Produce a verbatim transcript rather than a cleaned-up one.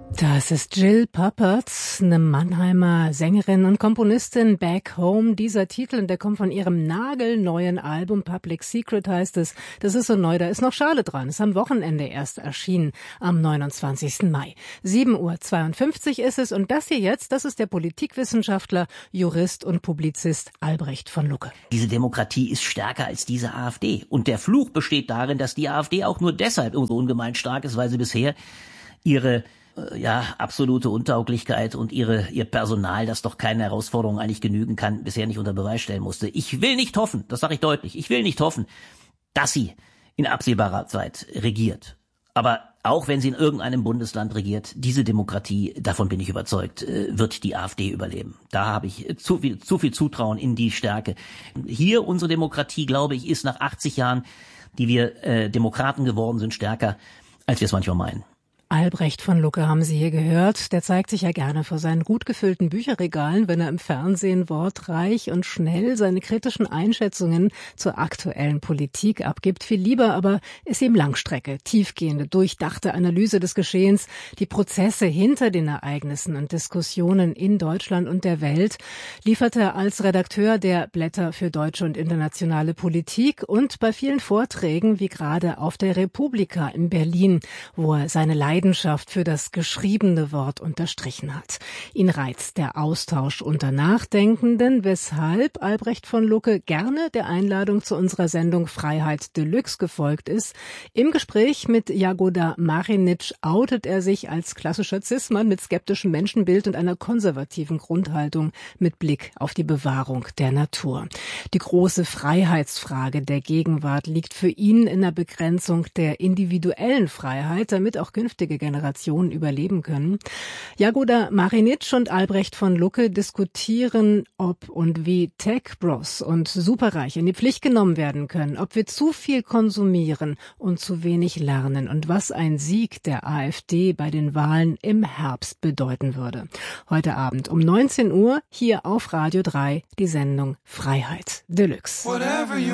Das ist Jill Poppert, eine Mannheimer Sängerin und Komponistin. Back Home, dieser Titel, der kommt von ihrem nagelneuen Album Public Secret heißt es. Das ist so neu, da ist noch Schale dran. Ist am Wochenende erst erschienen, am neunundzwanzigsten Mai. sieben Uhr zweiundfünfzig ist es und das hier jetzt, das ist der Politikwissenschaftler, Jurist und Publizist Albrecht von Lucke. Diese Demokratie ist stärker als diese AfD. Und der Fluch besteht darin, dass die AfD auch nur deshalb so ungemein stark ist, weil sie bisher ihre ja, absolute Untauglichkeit und ihre, ihr Personal, das doch keine Herausforderung eigentlich genügen kann, bisher nicht unter Beweis stellen musste. Ich will nicht hoffen, das sage ich deutlich, ich will nicht hoffen, dass sie in absehbarer Zeit regiert. Aber auch wenn sie in irgendeinem Bundesland regiert, diese Demokratie, davon bin ich überzeugt, wird die AfD überleben. Da habe ich zu viel, zu viel Zutrauen in die Stärke. Hier unsere Demokratie, glaube ich, ist nach achtzig Jahren, die wir äh, Demokraten geworden sind, stärker, als wir es manchmal meinen. Albrecht von Lucke haben Sie hier gehört. Der zeigt sich ja gerne vor seinen gut gefüllten Bücherregalen, wenn er im Fernsehen wortreich und schnell seine kritischen Einschätzungen zur aktuellen Politik abgibt. Viel lieber aber ist ihm Langstrecke, tiefgehende, durchdachte Analyse des Geschehens, die Prozesse hinter den Ereignissen und Diskussionen in Deutschland und der Welt, liefert er als Redakteur der Blätter für deutsche und internationale Politik und bei vielen Vorträgen, wie gerade auf der Republika in Berlin, wo er seine Leidenschaft Leidenschaft für das geschriebene Wort unterstrichen hat. Ihn reizt der Austausch unter Nachdenkenden, weshalb Albrecht von Lucke gerne der Einladung zu unserer Sendung Freiheit Deluxe gefolgt ist. Im Gespräch mit Jagoda Marinic outet er sich als klassischer Cis-Mann mit skeptischem Menschenbild und einer konservativen Grundhaltung mit Blick auf die Bewahrung der Natur. Die große Freiheitsfrage der Gegenwart liegt für ihn in der Begrenzung der individuellen Freiheit, damit auch künftige Generationen überleben können. Jagoda Marinic und Albrecht von Lucke diskutieren, ob und wie Tech-Bros und Superreiche in die Pflicht genommen werden können, ob wir zu viel konsumieren und zu wenig lernen und was ein Sieg der AfD bei den Wahlen im Herbst bedeuten würde. Heute Abend um neunzehn Uhr hier auf Radio drei die Sendung Freiheit Deluxe.